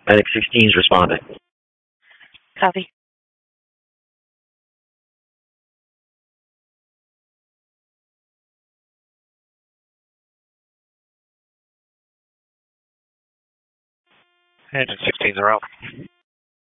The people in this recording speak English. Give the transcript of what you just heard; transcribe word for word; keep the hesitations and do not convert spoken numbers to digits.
Medic sixteen is responding. Copy. Engine sixteens are out.